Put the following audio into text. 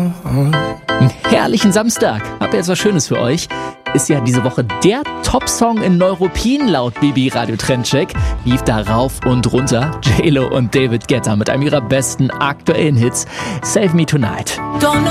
Einen herrlichen Samstag. Hab jetzt was Schönes für euch. Ist ja diese Woche der Top-Song in Neuruppin laut BB Radio Trendcheck. Lief da rauf und runter. J-Lo und David Guetta mit einem ihrer besten aktuellen Hits. Save Me Tonight.